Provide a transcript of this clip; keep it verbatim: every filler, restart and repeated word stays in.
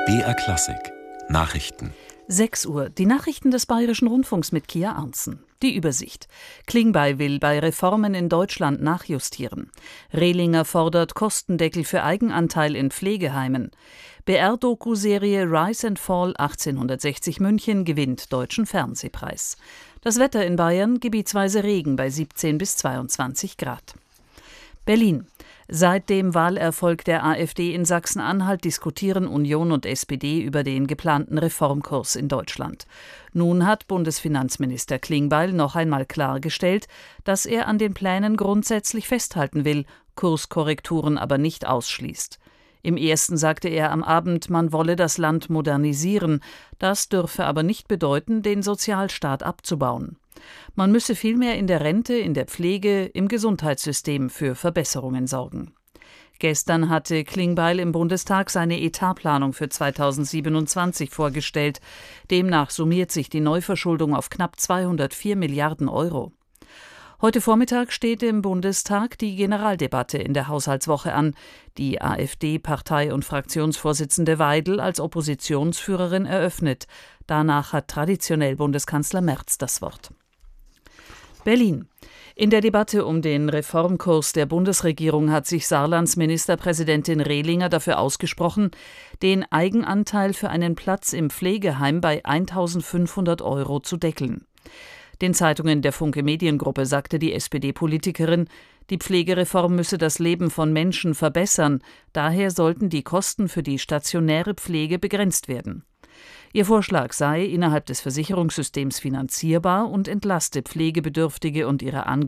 B R Klassik Nachrichten. sechs Uhr. Die Nachrichten des Bayerischen Rundfunks mit Kia Arntzen. Die Übersicht. Klingbeil will bei Reformen in Deutschland nachjustieren. Rehlinger fordert Kostendeckel für Eigenanteil in Pflegeheimen. B R-Doku-Serie Rise and Fall achtzehnhundertsechzig München gewinnt Deutschen Fernsehpreis. Das Wetter in Bayern: gebietsweise Regen bei siebzehn bis zweiundzwanzig Grad. Berlin. Seit dem Wahlerfolg der AfD in Sachsen-Anhalt diskutieren Union und S P D über den geplanten Reformkurs in Deutschland. Nun hat Bundesfinanzminister Klingbeil noch einmal klargestellt, dass er an den Plänen grundsätzlich festhalten will, Kurskorrekturen aber nicht ausschließt. Im ersten sagte er am Abend, man wolle das Land modernisieren. Das dürfe aber nicht bedeuten, den Sozialstaat abzubauen. Man müsse vielmehr in der Rente, in der Pflege, im Gesundheitssystem für Verbesserungen sorgen. Gestern hatte Klingbeil im Bundestag seine Etatplanung für zweitausendsiebenundzwanzig vorgestellt. Demnach summiert sich die Neuverschuldung auf knapp zweihundertvier Milliarden Euro. Heute Vormittag steht im Bundestag die Generaldebatte in der Haushaltswoche an. Die AfD-Partei- und Fraktionsvorsitzende Weidel als Oppositionsführerin eröffnet. Danach hat traditionell Bundeskanzler Merz das Wort. Berlin. In der Debatte um den Reformkurs der Bundesregierung hat sich Saarlands Ministerpräsidentin Rehlinger dafür ausgesprochen, den Eigenanteil für einen Platz im Pflegeheim bei eintausendfünfhundert Euro zu deckeln. Den Zeitungen der Funke Mediengruppe sagte die S P D-Politikerin, die Pflegereform müsse das Leben von Menschen verbessern, daher sollten die Kosten für die stationäre Pflege begrenzt werden. Ihr Vorschlag sei innerhalb des Versicherungssystems finanzierbar und entlaste Pflegebedürftige und ihre Angehörigen